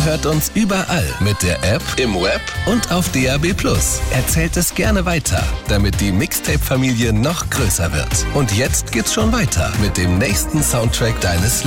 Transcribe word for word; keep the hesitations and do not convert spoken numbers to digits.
Ihr hört uns überall mit der App, im Web und auf D A B plus. Erzählt es gerne weiter, damit die Mixtape-Familie noch größer wird. Und jetzt geht's schon weiter mit dem nächsten Soundtrack deines